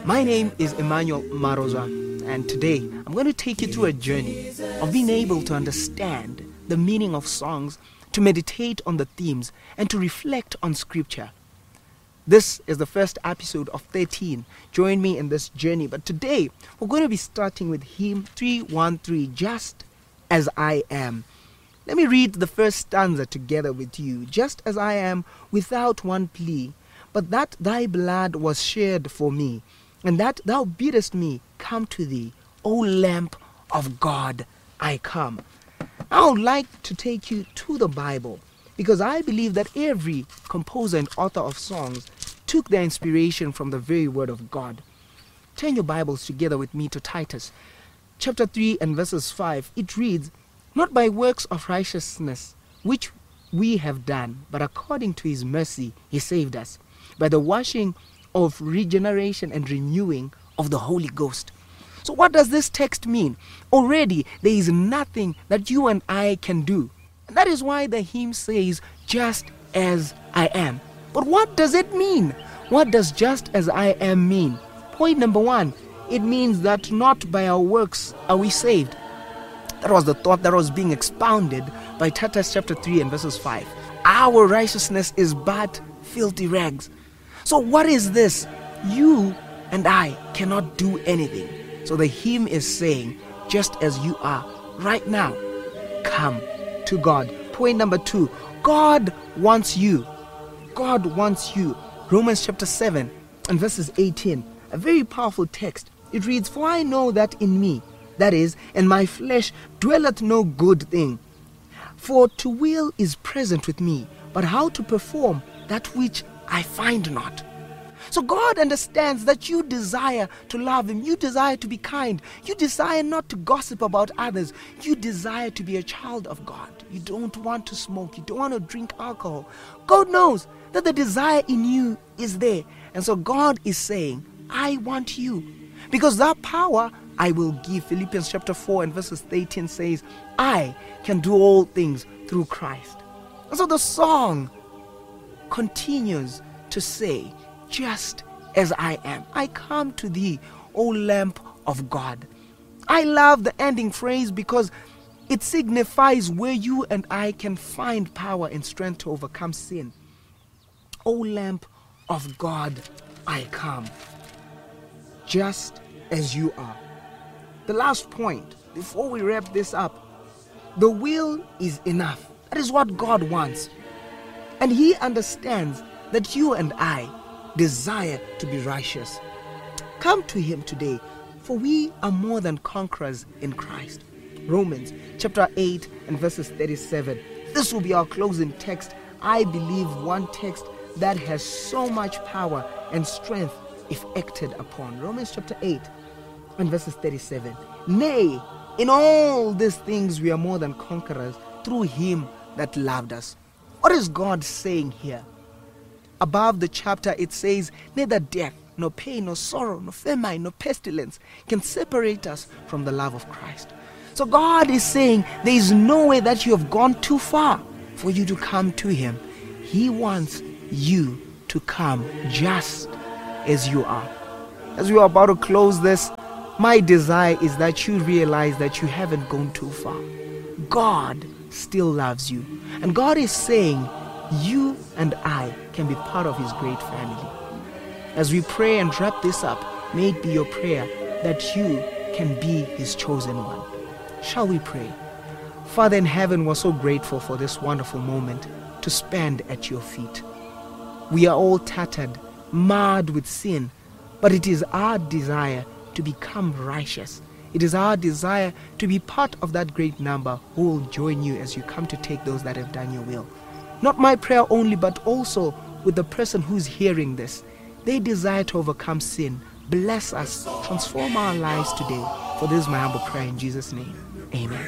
My name is Emmanuel Maroza, and today I'm going to take you through a journey of being able to understand the meaning of songs, to meditate on the themes, and to reflect on scripture. This is the first episode of 13. Join me in this journey. But today, we're going to be starting with hymn 313, Just As I Am. Let me read the first stanza together with you. Just as I am, without one plea, but that thy blood was shed for me, and that thou biddest me come to thee, O Lamb of God, I come. I would like to take you to the Bible, because I believe that every composer and author of songs took their inspiration from the very word of God. Turn your Bibles together with me to Titus chapter 3 and verses 5. It reads, "Not by works of righteousness which we have done, but according to his mercy he saved us, by the washing of regeneration and renewing of the Holy Ghost." So what does this text mean? Already there is nothing that you and I can do. And that is why the hymn says, just as I am. But what does it mean? What does just as I am mean? Point number one, it means that not by our works are we saved. That was the thought that was being expounded by Titus chapter 3 and verses 5. Our righteousness is but filthy rags. So what is this? You and I cannot do anything. So the hymn is saying, just as you are right now, come to God. Point number two, God wants you. God wants you. Romans chapter 7 and verses 18, a very powerful text. It reads, "For I know that in me, that is, in my flesh, dwelleth no good thing. For to will is present with me, but how to perform that which I find not." So God understands that you desire to love him, you desire to be kind, you desire not to gossip about others, you desire to be a child of God. You don't want to smoke, you don't want to drink alcohol. God knows that the desire in you is there. And so God is saying, I want you. Because that power I will give. Philippians chapter 4 and verses 18 says, I can do all things through Christ. And so the song continues to say, just as I am, I come to thee, O Lamb of God. I love the ending phrase because it signifies where you and I can find power and strength to overcome sin. O Lamb of God, I come, just as you are. The last point, before we wrap this up, the will is enough. That is what God wants. And he understands that you and I desire to be righteous. Come to him today, for we are more than conquerors in Christ. Romans chapter 8 and verses 37. This will be our closing text. I believe one text that has so much power and strength if acted upon. Romans chapter 8 and verses 37. Nay, in all these things we are more than conquerors through him that loved us. What is God saying here? Above the chapter it says, neither death, nor pain, nor sorrow, nor famine, nor pestilence can separate us from the love of Christ. So God is saying there is no way that you have gone too far for you to come to him. He wants you to come just as you are. As we are about to close this, my desire is that you realize that you haven't gone too far. God still loves you. And God is saying, you and I can be part of his great family. As we pray and wrap this up, may it be your prayer that you can be his chosen one. Shall we pray? Father in heaven, we're so grateful for this wonderful moment to spend at your feet. We are all tattered, marred with sin, but it is our desire to become righteous. It is our desire to be part of that great number who will join you as you come to take those that have done your will. Not my prayer only, but also with the person who's hearing this. They desire to overcome sin. Bless us, transform our lives today. For this is my humble prayer in Jesus' name. Amen.